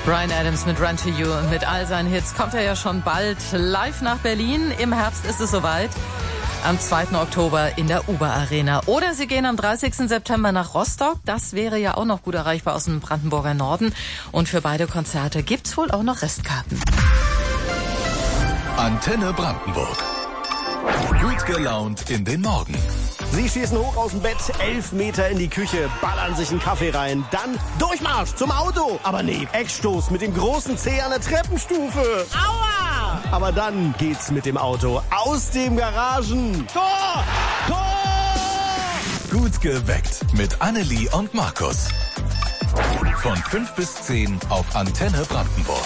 Bryan Adams mit Run to You und mit all seinen Hits kommt er ja schon bald live nach Berlin. Im Herbst ist es soweit. Am 2. Oktober in der Uber Arena. Oder Sie gehen am 30. September nach Rostock. Das wäre ja auch noch gut erreichbar aus dem Brandenburger Norden. Und für beide Konzerte gibt's wohl auch noch Restkarten. Antenne Brandenburg. Gut gelaunt in den Morgen. Sie schießen hoch aus dem Bett, 11 Meter in die Küche, ballern sich einen Kaffee rein, dann Durchmarsch zum Auto. Aber nee, Eckstoß mit dem großen Zeh an der Treppenstufe. Aua! Aber dann geht's mit dem Auto aus dem Garagen. Tor! Tor! Gut geweckt mit Annelie und Markus. Von 5 bis 10 auf Antenne Brandenburg.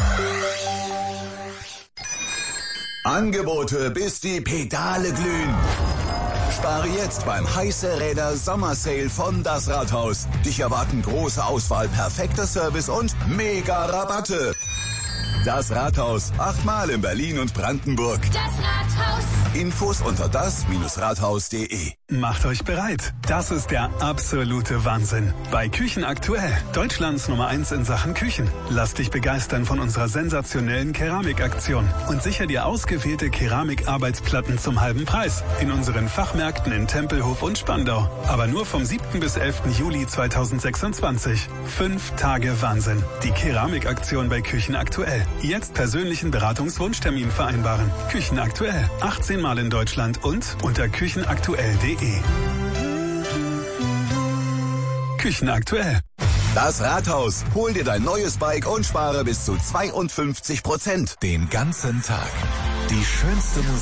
Angebote, bis die Pedale glühen. Spare jetzt beim Heiße Räder Sommersale von Das Rathaus. Dich erwarten große Auswahl, perfekter Service und mega Rabatte. Das Rathaus, 8-mal in Berlin und Brandenburg. Das Rathaus. Infos unter das-rathaus.de. Macht euch bereit. Das ist der absolute Wahnsinn. Bei Küchen aktuell. Deutschlands Nummer 1 in Sachen Küchen. Lass dich begeistern von unserer sensationellen Keramikaktion und sicher dir ausgewählte Keramikarbeitsplatten zum halben Preis. In unseren Fachmärkten in Tempelhof und Spandau. Aber nur vom 7. bis 11. Juli 2026. 5 Tage Wahnsinn. Die Keramikaktion bei Küchen aktuell. Jetzt persönlichen Beratungswunschtermin vereinbaren. Küchen aktuell. 18 Mal in Deutschland und unter küchenaktuell.de. Küchen aktuell. Das Rathaus. Hol dir dein neues Bike und spare bis zu 52%. Den ganzen Tag. Die schönste Musik.